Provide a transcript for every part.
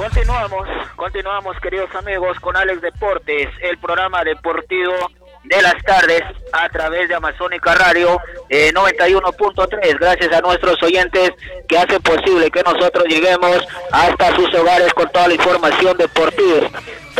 Continuamos queridos amigos con Alex Deportes, el programa deportivo de las tardes a través de Amazónica Radio 91.3, gracias a nuestros oyentes que hacen posible que nosotros lleguemos hasta sus hogares con toda la información deportiva.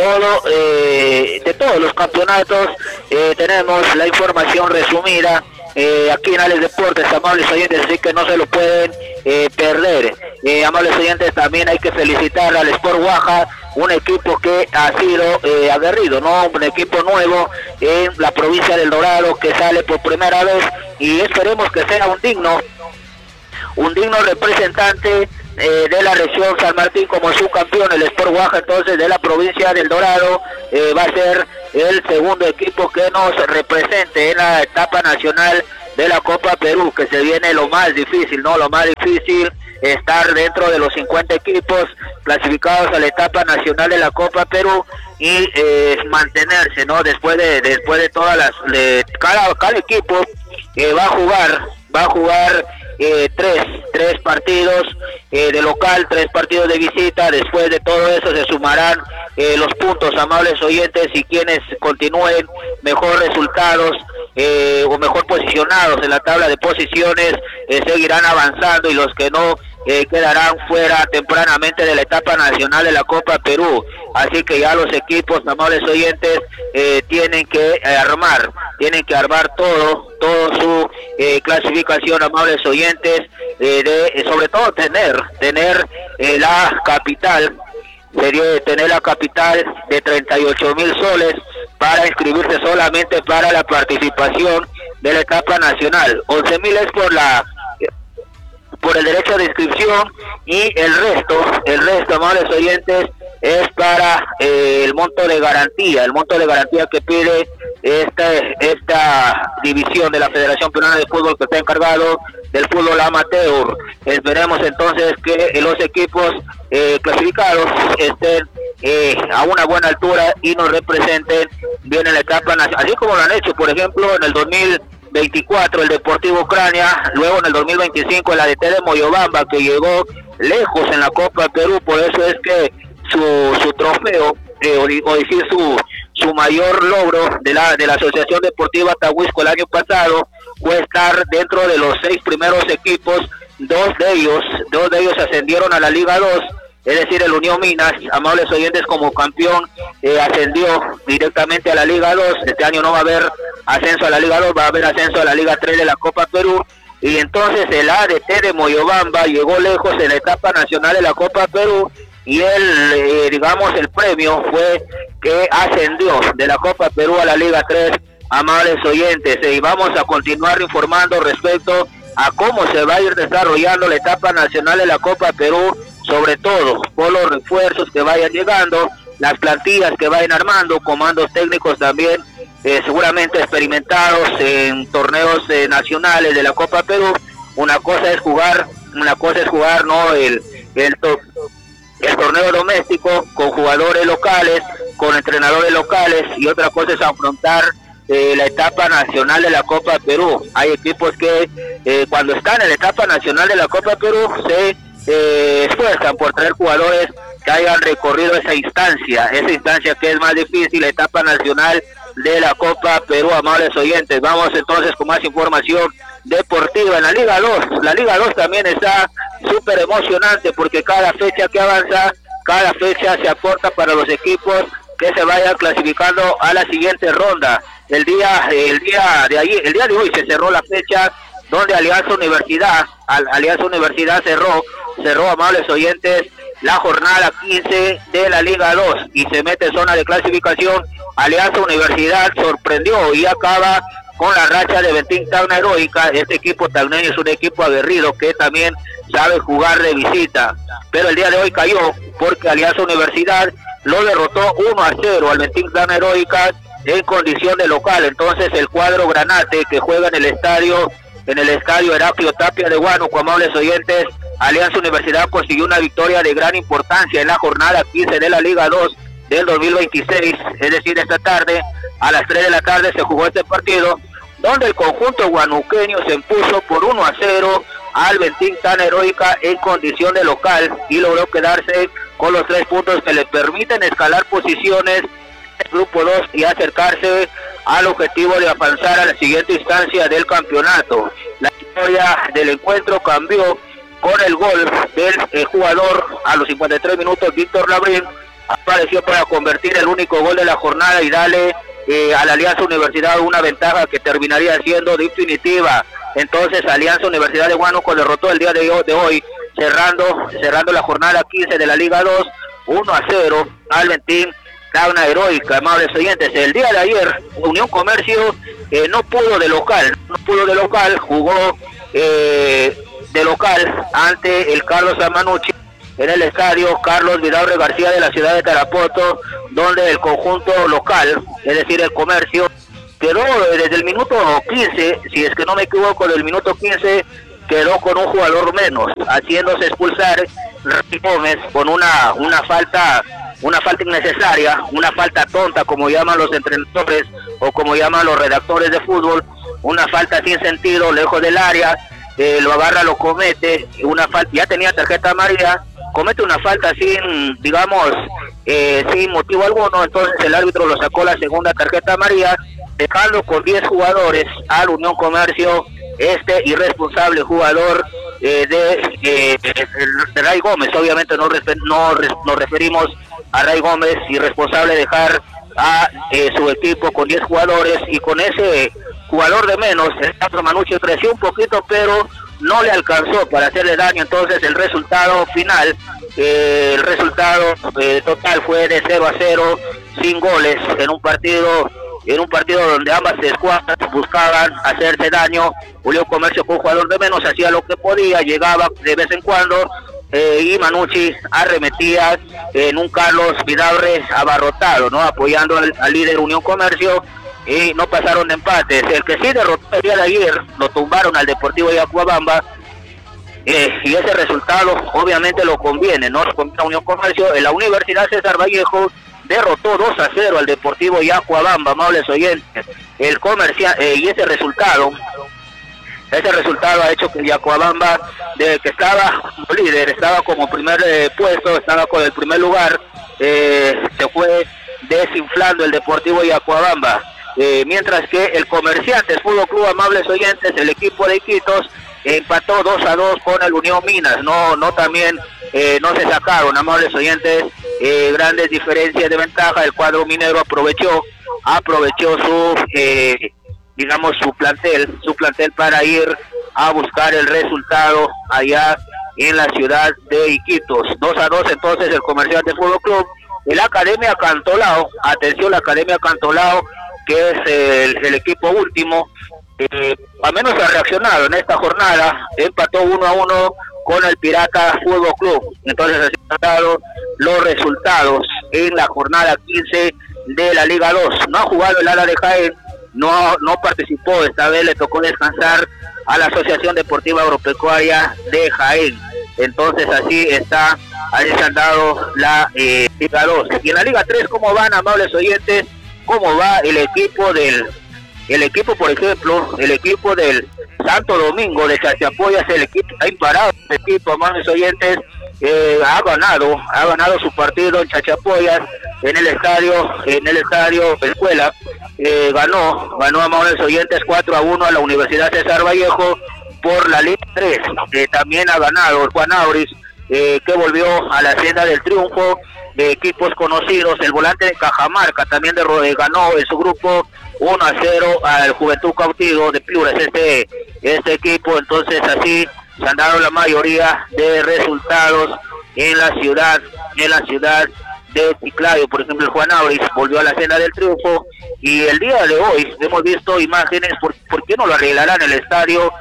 De todos los campeonatos tenemos la información resumida aquí en Alex Deportes, amables oyentes, así que no se lo pueden perder. Amables oyentes, también hay que felicitar al Sport Oaxaca, un equipo que ha sido aguerrido, ¿no? Un equipo nuevo en la provincia del Dorado que sale por primera vez y esperemos que sea un digno representante de la región San Martín como subcampeón. El Sport Oaxaca, entonces, de la provincia del Dorado va a ser el segundo equipo que nos represente en la etapa nacional de la Copa Perú, que se viene lo más difícil, ¿no? Lo más difícil, estar dentro de los 50 equipos clasificados a la etapa nacional de la Copa Perú y mantenerse, ¿no? Después de todas las cada equipo va a jugar tres partidos de local, 3 partidos de visita. Después de todo eso se sumarán los puntos, amables oyentes, y quienes continúen mejor resultados o mejor posicionados en la tabla de posiciones seguirán avanzando, y los que no quedarán fuera tempranamente de la etapa nacional de la Copa Perú. Así que ya los equipos, amables oyentes, tienen que armar todo su clasificación, amables oyentes, sobre todo tener la capital, tener la capital de 38,000 soles para inscribirse solamente para la participación de la etapa nacional. 11,000 es por el derecho de inscripción, y el resto, amables oyentes, es para el monto de garantía que pide esta división de la Federación Peruana de Fútbol, que está encargado del fútbol amateur. Esperemos entonces que los equipos clasificados estén a una buena altura y nos representen bien en la etapa nacional, así como lo han hecho, por ejemplo, en el 2024 el Deportivo Ucrania, luego en el 2025 el ADT de Moyobamba, que llegó lejos en la Copa Perú. Por eso es que su trofeo, o decir su mayor logro de la Asociación Deportiva Tahuisco el año pasado, fue estar dentro de los 6 primeros equipos. Dos de ellos ascendieron a la Liga 2, es decir, el Unión Minas, amables oyentes, como campeón ascendió directamente a la Liga 2. Este año no va a haber ascenso a la Liga 2, va a haber ascenso a la Liga 3 de la Copa Perú. Y entonces el ADT de Moyobamba llegó lejos en la etapa nacional de la Copa Perú, y el premio fue que ascendió de la Copa Perú a la Liga 3, amables oyentes. Y vamos a continuar informando respecto a cómo se va a ir desarrollando la etapa nacional de la Copa Perú, sobre todo por los refuerzos que vayan llegando, las plantillas que vayan armando, comandos técnicos también seguramente experimentados en torneos nacionales de la Copa Perú. Una cosa es jugar, ¿no? el torneo doméstico con jugadores locales, con entrenadores locales, y otra cosa es afrontar la etapa nacional de la Copa Perú. Hay equipos que cuando están en la etapa nacional de la Copa Perú se esfuerzan por traer jugadores que hayan recorrido esa instancia que es más difícil, la etapa nacional de la Copa Perú, amables oyentes. Vamos entonces con más información deportiva en la Liga 2. La Liga 2 también está súper emocionante, porque cada fecha que avanza, cada fecha se aporta para los equipos que se vayan clasificando a la siguiente ronda. El día de hoy se cerró la fecha donde Alianza Universidad cerró, amables oyentes, la jornada 15 de la Liga 2 y se mete en zona de clasificación. Alianza Universidad sorprendió y acaba con la racha de 20 taunas heroica. Este equipo tauneño es un equipo aguerrido que también sabe jugar de visita, pero el día de hoy cayó porque Alianza Universidad lo derrotó 1-0 al 20 taunas heroica en condición de local. Entonces el cuadro granate, que juega en el estadio Heraclio Tapia de Huánuco, amables oyentes, Alianza Universidad consiguió una victoria de gran importancia en la jornada 15 de la Liga 2 del 2026, es decir, esta tarde a las 3 de la tarde se jugó este partido, donde el conjunto huanuqueño se impuso por 1-0 al Ventín tan heroica en condición de local y logró quedarse con los 3 puntos que le permiten escalar posiciones del grupo 2 y acercarse al objetivo de avanzar a la siguiente instancia del campeonato. La historia del encuentro cambió con el gol del jugador a los 53 minutos. Víctor Labrín apareció para convertir el único gol de la jornada y darle a la Alianza Universidad una ventaja que terminaría siendo definitiva. Entonces Alianza Universidad de Huánuco derrotó el día de hoy, cerrando la jornada 15 de la Liga 2, 1-0 al Ventín Tauna heroica. Amables oyentes, el día de ayer Unión Comercio no pudo de local, jugó de local ante el Carlos Amanuchi en el estadio Carlos Vidaurre García de la ciudad de Tarapoto, donde el conjunto local, es decir el Comercio, quedó desde el minuto 15, si es que no me equivoco, del minuto 15 quedó con un jugador menos, haciéndose expulsar Ray Gómez con una falta innecesaria, una falta tonta, como llaman los entrenadores o como llaman los redactores de fútbol, una falta sin sentido, lejos del área. Lo agarra, lo comete, una falta, ya tenía tarjeta amarilla, comete una falta sin, digamos, sin motivo alguno. Entonces el árbitro lo sacó la segunda tarjeta amarilla, dejando con 10 jugadores al Unión Comercio, este irresponsable jugador de Ray Gómez. Obviamente nos referimos a Ray Gómez, irresponsable de dejar a su equipo con 10 jugadores, y con ese jugador de menos, el Castro Manucci creció un poquito, pero no le alcanzó para hacerle daño. Entonces el resultado final, total fue de 0-0, sin goles, en un partido donde ambas escuadras buscaban hacerse daño. Unión Comercio, con un jugador de menos, hacía lo que podía, llegaba de vez en cuando, y Manucci arremetía en un Carlos Vidaurre abarrotado, ¿no?, apoyando al líder Unión Comercio, y no pasaron de empates. El que sí derrotó el día de ayer, lo tumbaron al Deportivo Yacuabamba, y ese resultado obviamente lo conviene, ¿no?, contra Unión Comercio. En la Universidad César Vallejo derrotó 2-0 al Deportivo Yacuabamba, amables oyentes. El Comercio, y ese resultado ha hecho que Yacuabamba, de que estaba como líder, estaba como primer puesto, estaba con el primer lugar, se fue desinflando el Deportivo Yacuabamba. Mientras que el Comerciantes Fútbol Club, amables oyentes, el equipo de Iquitos, empató 2-2 con el Unión Minas. No se sacaron, amables oyentes, grandes diferencias de ventaja. El cuadro minero aprovechó su su plantel para ir a buscar el resultado allá en la ciudad de Iquitos. 2-2 entonces el Comerciantes Fútbol Club. El Academia Cantolao, atención, la Academia Cantolao, que es el equipo último, al menos ha reaccionado en esta jornada, empató 1-1 con el Pirata Fútbol Club. Entonces así han dado los resultados en la jornada 15 de la Liga 2. No ha jugado el Ala de Jaén, no participó, esta vez le tocó descansar a la Asociación Deportiva Agropecuaria de Jaén. Entonces así se han dado la Liga 2. Y en la Liga 3, ¿cómo van, amables oyentes? ¿Cómo va el equipo, por ejemplo, el equipo del Santo Domingo de Chachapoyas? El equipo está imparado, el equipo, amables oyentes, ha ganado su partido en Chachapoyas, en el estadio Escuela. Ganó, amables oyentes, 4-1 a la Universidad César Vallejo por la Liga 3. También ha ganado el Juan Auris, que volvió a la senda del triunfo. De equipos conocidos, el volante de Cajamarca también ganó en su grupo 1-0 al Juventud Cautivo de Piures, este equipo. Entonces así se han dado la mayoría de resultados en la ciudad de Chiclayo. Por ejemplo, el Juan Auris volvió a la senda del triunfo, y el día de hoy hemos visto imágenes. ¿Por qué no lo arreglarán en el estadio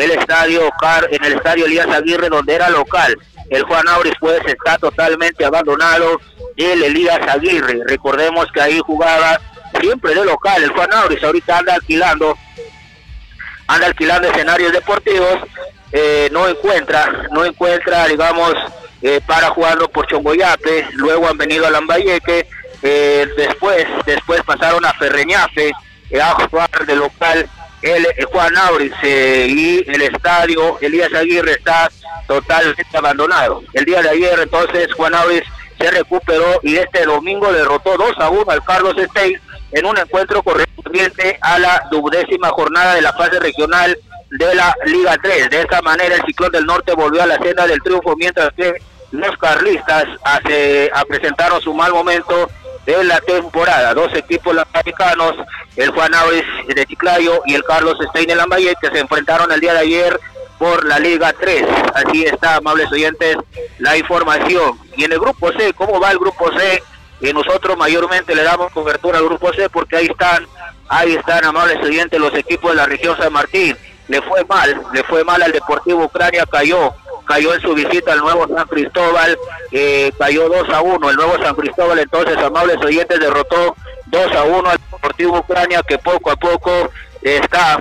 Elías Aguirre, donde era local? El Juan Auris pues está totalmente abandonado, el Elías Aguirre. Recordemos que ahí jugaba siempre de local el Juan Auris. Ahorita anda alquilando escenarios deportivos, no encuentra, digamos, para jugarlo por Chongoyape. Luego han venido a Lambayeque, después pasaron a Ferreñafe a jugar de local el Juan Auris y el estadio Elías Aguirre está totalmente abandonado. El día de ayer entonces Juan Auris se recuperó y este domingo derrotó 2-1 al Carlos Stein en un encuentro correspondiente a la 12ª jornada de la fase regional de la Liga 3. De esta manera el Ciclón del Norte volvió a la senda del triunfo, mientras que los carlistas presentaron su mal momento de la temporada. Dos equipos latinoamericanos, el Juan Auris de Chiclayo y el Carlos Stein de Lambayeque, que se enfrentaron el día de ayer por la Liga 3. Así está, amables oyentes, la información. Y en el grupo C, ¿cómo va el grupo C? Nosotros mayormente le damos cobertura al grupo C porque ahí están, amables oyentes, los equipos de la región San Martín. Le fue mal al Deportivo Ucrania, cayó en su visita al Nuevo San Cristóbal, cayó 2-1, el Nuevo San Cristóbal entonces, amables oyentes, derrotó 2-1 al Deportivo Ucrania, que poco a poco está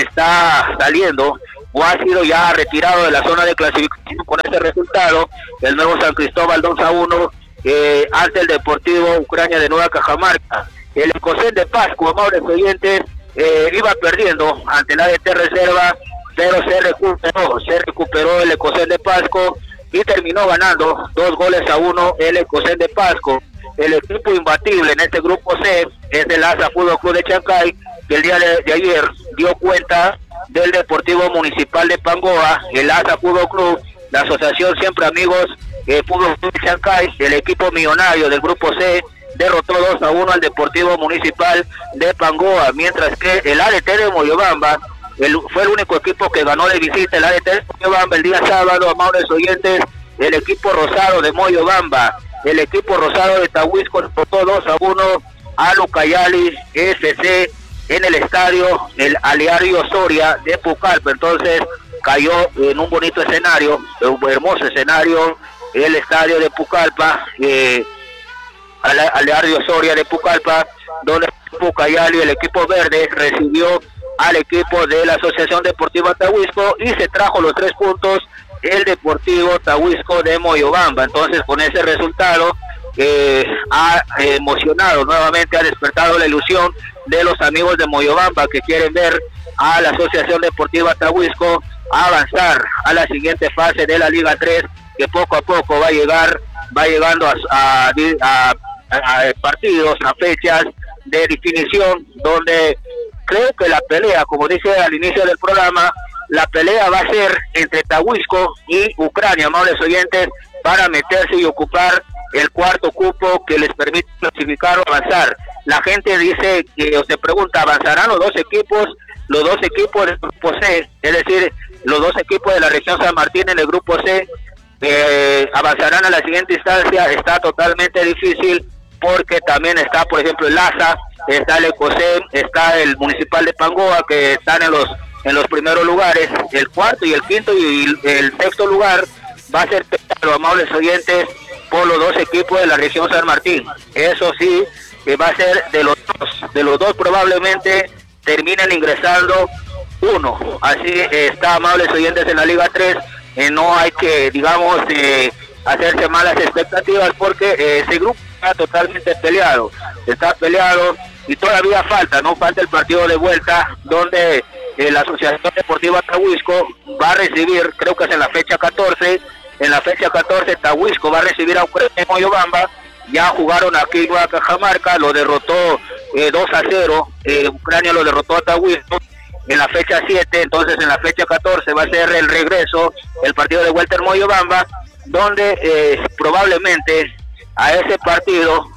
saliendo, o ha sido ya retirado de la zona de clasificación con este resultado. El Nuevo San Cristóbal 2-1 ante el Deportivo Ucrania de Nueva Cajamarca. El Ecosén de Pasco, amables oyentes, iba perdiendo ante la ADT Reserva, pero se recuperó el Ecosén de Pasco y terminó ganando 2-1 el Ecosén de Pasco. El equipo imbatible en este grupo C es el ASA Fútbol Club de Chancay, que el día de ayer dio cuenta del Deportivo Municipal de Pangoa. El ASA Fútbol Club, la Asociación Siempre Amigos Fútbol Club de Chancay, el equipo millonario del grupo C, derrotó 2-1 al Deportivo Municipal de Pangoa, mientras que el ADT de Moyobamba fue el único equipo que ganó de visita. El ADT de Moyobamba el día sábado, amables oyentes, el equipo rosado de Moyobamba, el equipo rosado de Tahuisco derrotó 2-1 a Lucayali FC en el estadio el Aleario Soria de Pucallpa. Entonces cayó en un bonito escenario, un hermoso escenario, el estadio de Pucallpa, Aleario Soria de Pucallpa, donde Pucayali, el equipo verde, recibió al equipo de la Asociación Deportiva Tahuisco y se trajo los 3 puntos el Deportivo Tahuisco de Moyobamba. Entonces con ese resultado ha emocionado nuevamente, ha despertado la ilusión de los amigos de Moyobamba, que quieren ver a la Asociación Deportiva Tahuisco avanzar a la siguiente fase de la Liga 3, que poco a poco va llegando a partidos, a fechas de definición, donde creo que la pelea, como dice al inicio del programa, la pelea va a ser entre Tahuisco y Ucrania, amables oyentes, para meterse y ocupar el cuarto cupo que les permite clasificar o avanzar. La gente dice o se pregunta, ¿avanzarán los dos equipos del grupo C? Es decir, los dos equipos de la región San Martín en el grupo C avanzarán a la siguiente instancia. Está totalmente difícil porque también está, por ejemplo, el ASA, está el Ecosén, está el Municipal de Pangoa, que están en los primeros lugares. El cuarto y el quinto y el sexto lugar va a ser peleado, amables oyentes, por los dos equipos de la región San Martín. Eso sí, va a ser de los dos probablemente terminen ingresando uno. Así está, amables oyentes, en la Liga 3. No hay que, digamos, hacerse malas expectativas porque ese grupo está totalmente peleado. Está peleado y todavía falta el partido de vuelta, donde la Asociación Deportiva Tahuisco va a recibir, creo que es en la fecha 14, Tahuisco va a recibir a Ucrania en Moyobamba. Ya jugaron aquí en Nueva Cajamarca, lo derrotó 2-0, Ucrania lo derrotó a Tahuisco en la fecha 7, entonces en la fecha 14 va a ser el regreso, el partido de vuelta en Moyobamba, donde probablemente a ese partido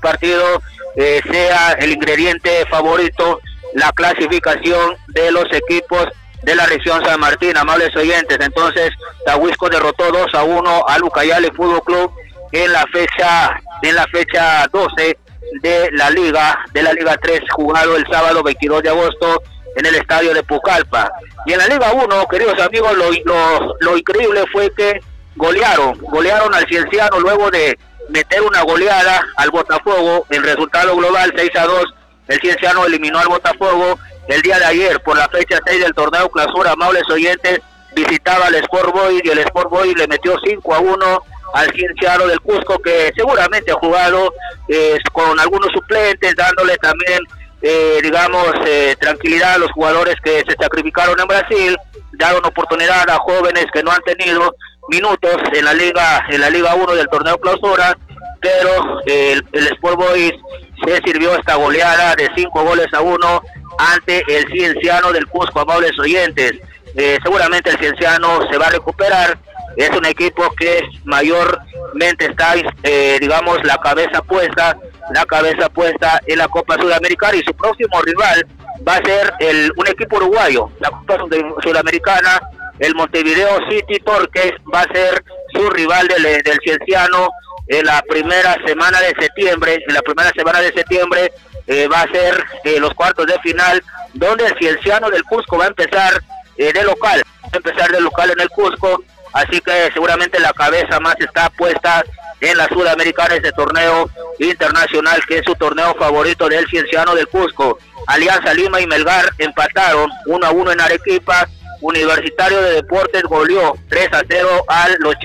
sea el ingrediente favorito la clasificación de los equipos de la región San Martín, amables oyentes. Entonces Tahuisco derrotó 2-1 a Lucayali Fútbol Club en la fecha 12 de la Liga 3, jugado el sábado 22 de agosto en el estadio de Pucallpa. Y en la Liga 1, queridos amigos, lo increíble fue que golearon al Cienciano luego de meter una goleada al Botafogo. El resultado global 6-2, el Cienciano eliminó al Botafogo. El día de ayer, por la fecha 6 del torneo Clausura, amables oyentes, visitaba al Sport Boys y el Sport Boys le metió 5-1 al Cienciano del Cusco, que seguramente ha jugado con algunos suplentes, dándole también tranquilidad a los jugadores que se sacrificaron en Brasil, dieron oportunidad a jóvenes que no han tenido minutos en la Liga 1 del torneo clausura, pero el Sport Boys se sirvió esta goleada de 5-1 ante el Cienciano del Cusco, amables oyentes. Seguramente el Cienciano se va a recuperar, es un equipo que mayormente está, la cabeza puesta en la Copa Sudamericana, y su próximo rival va a ser un equipo uruguayo, la Copa Sudamericana. El Montevideo City Torques va a ser su rival del Cienciano en la primera semana de septiembre. Va a ser los cuartos de final, donde el Cienciano del Cusco va a empezar de local en el Cusco, así que seguramente la cabeza más está puesta en la Sudamericana, ese torneo internacional que es su torneo favorito del Cienciano del Cusco. Alianza Lima y Melgar empataron 1-1 en Arequipa. Universitario de Deportes goleó 3-0 al Los